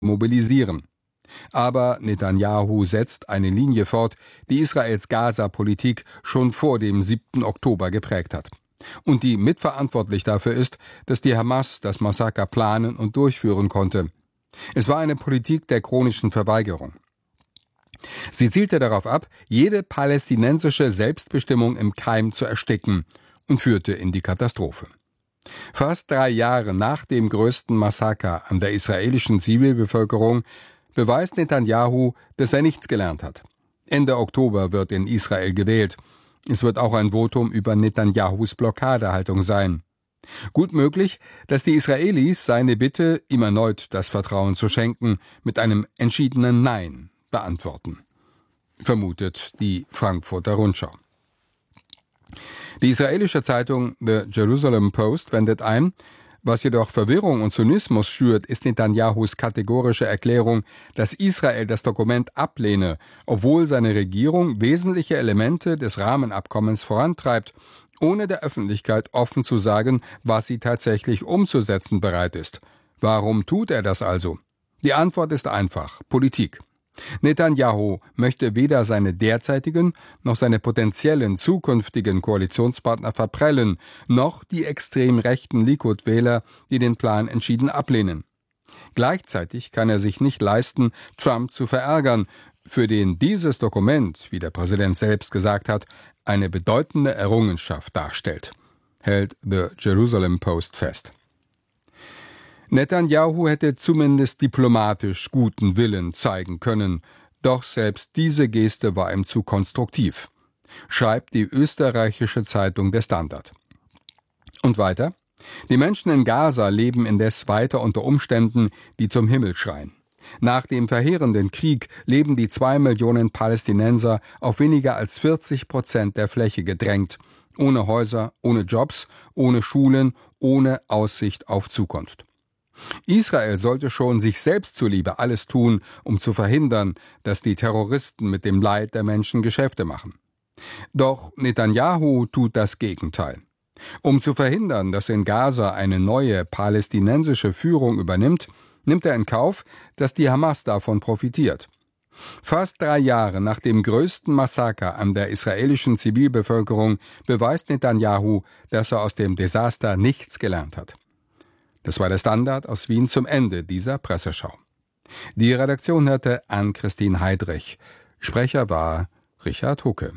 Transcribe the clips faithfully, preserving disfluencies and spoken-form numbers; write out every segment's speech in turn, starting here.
mobilisieren. Aber Netanjahu setzt eine Linie fort, die Israels Gaza-Politik schon vor dem siebten Oktober geprägt hat und die mitverantwortlich dafür ist, dass die Hamas das Massaker planen und durchführen konnte. Es war eine Politik der chronischen Verweigerung. Sie zielte darauf ab, jede palästinensische Selbstbestimmung im Keim zu ersticken und führte in die Katastrophe. Fast drei Jahre nach dem größten Massaker an der israelischen Zivilbevölkerung beweist Netanjahu, dass er nichts gelernt hat. Ende Oktober wird in Israel gewählt. Es wird auch ein Votum über Netanjahus Blockadehaltung sein. Gut möglich, dass die Israelis seine Bitte, ihm erneut das Vertrauen zu schenken, mit einem entschiedenen Nein beantworten, vermutet die Frankfurter Rundschau. Die israelische Zeitung The Jerusalem Post wendet ein, was jedoch Verwirrung und Zynismus schürt, ist Netanjahus kategorische Erklärung, dass Israel das Dokument ablehne, obwohl seine Regierung wesentliche Elemente des Rahmenabkommens vorantreibt, ohne der Öffentlichkeit offen zu sagen, was sie tatsächlich umzusetzen bereit ist. Warum tut er das also? Die Antwort ist einfach: Politik. Netanjahu möchte weder seine derzeitigen noch seine potenziellen zukünftigen Koalitionspartner verprellen, noch die extrem rechten Likud-Wähler, die den Plan entschieden ablehnen. Gleichzeitig kann er sich nicht leisten, Trump zu verärgern, für den dieses Dokument, wie der Präsident selbst gesagt hat, eine bedeutende Errungenschaft darstellt, hält The Jerusalem Post fest. Netanjahu hätte zumindest diplomatisch guten Willen zeigen können, doch selbst diese Geste war ihm zu konstruktiv, schreibt die österreichische Zeitung Der Standard. Und weiter: Die Menschen in Gaza leben indes weiter unter Umständen, die zum Himmel schreien. Nach dem verheerenden Krieg leben die zwei Millionen Palästinenser auf weniger als vierzig Prozent der Fläche gedrängt, ohne Häuser, ohne Jobs, ohne Schulen, ohne Aussicht auf Zukunft. Israel sollte schon sich selbst zuliebe alles tun, um zu verhindern, dass die Terroristen mit dem Leid der Menschen Geschäfte machen. Doch Netanjahu tut das Gegenteil. Um zu verhindern, dass in Gaza eine neue palästinensische Führung übernimmt, nimmt er in Kauf, dass die Hamas davon profitiert. Fast drei Jahre nach dem größten Massaker an der israelischen Zivilbevölkerung beweist Netanjahu, dass er aus dem Desaster nichts gelernt hat. Das war der Standard aus Wien zum Ende dieser Presseschau. Die Redaktion hörte Ann-Christine Heidrich. Sprecher war Richard Hucke.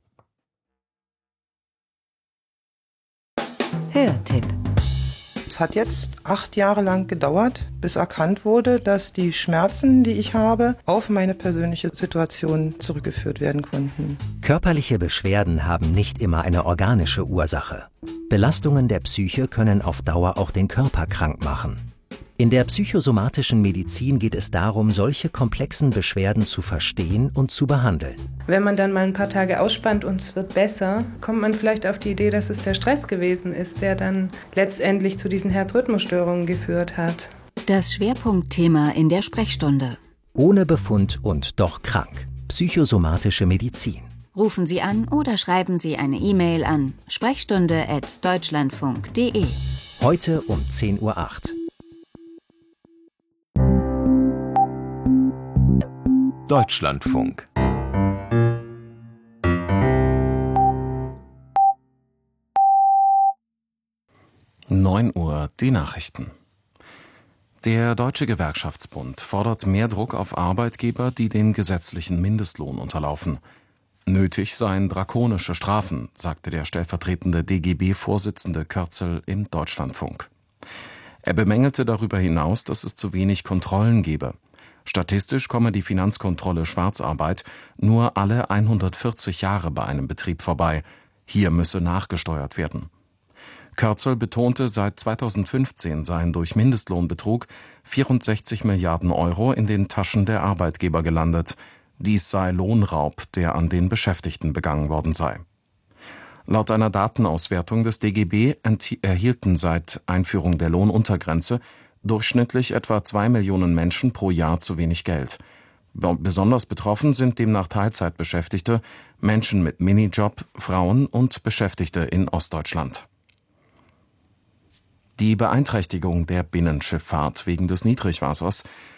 Hörtipp. Es hat jetzt acht Jahre lang gedauert, bis erkannt wurde, dass die Schmerzen, die ich habe, auf meine persönliche Situation zurückgeführt werden konnten. Körperliche Beschwerden haben nicht immer eine organische Ursache. Belastungen der Psyche können auf Dauer auch den Körper krank machen. In der psychosomatischen Medizin geht es darum, solche komplexen Beschwerden zu verstehen und zu behandeln. Wenn man dann mal ein paar Tage ausspannt und es wird besser, kommt man vielleicht auf die Idee, dass es der Stress gewesen ist, der dann letztendlich zu diesen Herzrhythmusstörungen geführt hat. Das Schwerpunktthema in der Sprechstunde. Ohne Befund und doch krank. Psychosomatische Medizin. Rufen Sie an oder schreiben Sie eine E-Mail an sprechstunde at deutschlandfunk punkt de. Heute um zehn Uhr acht. Deutschlandfunk. neun Uhr, die Nachrichten. Der Deutsche Gewerkschaftsbund fordert mehr Druck auf Arbeitgeber, die den gesetzlichen Mindestlohn unterlaufen. Nötig seien drakonische Strafen, sagte der stellvertretende D G B-Vorsitzende Körzel im Deutschlandfunk. Er bemängelte darüber hinaus, dass es zu wenig Kontrollen gebe. Statistisch komme die Finanzkontrolle Schwarzarbeit nur alle hundertvierzig Jahre bei einem Betrieb vorbei. Hier müsse nachgesteuert werden. Körzel betonte, seit zweitausendfünfzehn seien durch Mindestlohnbetrug vierundsechzig Milliarden Euro in den Taschen der Arbeitgeber gelandet. Dies sei Lohnraub, der an den Beschäftigten begangen worden sei. Laut einer Datenauswertung des D G B erhielten seit Einführung der Lohnuntergrenze durchschnittlich etwa zwei Millionen Menschen pro Jahr zu wenig Geld. Besonders betroffen sind demnach Teilzeitbeschäftigte, Menschen mit Minijob, Frauen und Beschäftigte in Ostdeutschland. Die Beeinträchtigung der Binnenschifffahrt wegen des Niedrigwassers